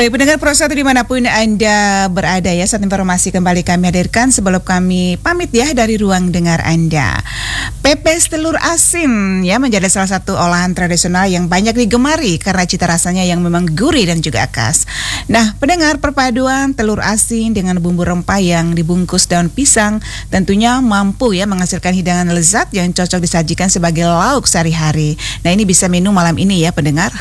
Baik pendengar Pro 1 dimanapun Anda berada ya, saat informasi kembali kami hadirkan sebelum kami pamit ya dari ruang dengar Anda. Pepes telur asin ya menjadi salah satu olahan tradisional yang banyak digemari karena cita rasanya yang memang gurih dan juga khas. Nah pendengar, perpaduan telur asin dengan bumbu rempah yang dibungkus daun pisang tentunya mampu ya menghasilkan hidangan lezat yang cocok disajikan sebagai lauk sehari-hari. Nah ini bisa minum malam ini ya pendengar.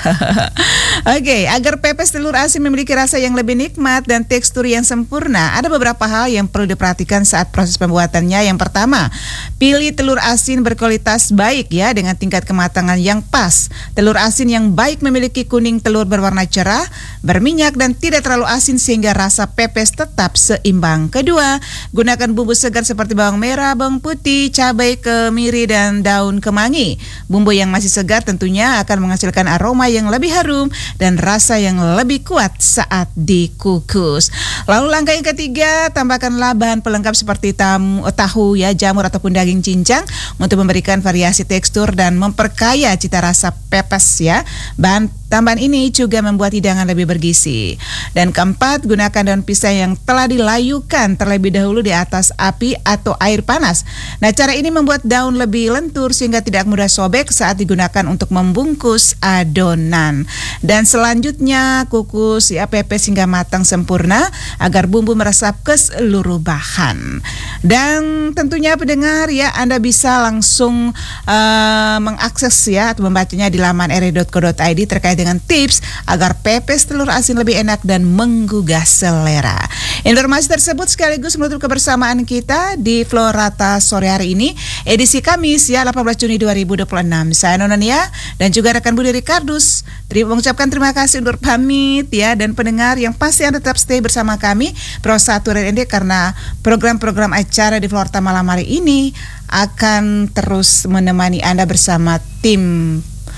Oke, agar pepes telur asin memiliki rasa yang lebih nikmat dan tekstur yang sempurna, ada beberapa hal yang perlu diperhatikan saat proses pembuatannya. Yang pertama, pilih telur asin berkualitas baik ya dengan tingkat kematangan yang pas. Telur asin yang baik memiliki kuning telur berwarna cerah, berminyak dan tidak terlalu asin sehingga rasa pepes tetap seimbang. Kedua, gunakan bumbu segar seperti bawang merah, bawang putih, cabai, kemiri dan daun kemangi. Bumbu yang masih segar tentunya akan menghasilkan aroma yang lebih harum dan rasa yang lebih kuat saat dikukus. Lalu langkah yang ketiga, tambahkanlah bahan pelengkap seperti tahu ya, jamur ataupun daging cincang untuk memberikan variasi tekstur dan memperkaya cita rasa pepes ya. Bahan tambahan ini juga membuat hidangan lebih bergizi. Dan keempat, gunakan daun pisang yang telah dilayukan terlebih dahulu di atas api atau air panas. Nah, cara ini membuat daun lebih lentur sehingga tidak mudah sobek saat digunakan untuk membungkus adonan. Dan selanjutnya kukus ya pepes hingga matang sempurna agar bumbu meresap ke seluruh bahan. Dan tentunya pendengar ya, Anda bisa langsung mengakses ya atau membacanya di laman re.co.id terkait dengan tips agar pepes telur asin lebih enak dan menggugah selera. Informasi tersebut sekaligus menutup kebersamaan kita di Florata sore hari ini, edisi Kamis ya 18 Juni 2026. Saya Nononia dan juga rekan Budi Rikardus mengucapkan terima kasih untuk pamit ya, dan pendengar yang pasti Anda tetap stay bersama kami Pro 1 RND karena program-program acara di Florata malam hari ini akan terus menemani Anda bersama tim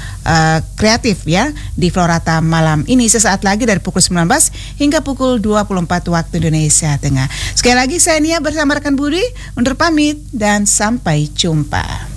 kreatif ya di Florata malam ini sesaat lagi dari pukul 19 hingga pukul 24 waktu Indonesia Tengah. Sekali lagi saya Nia bersama rekan Budi undur pamit dan sampai jumpa.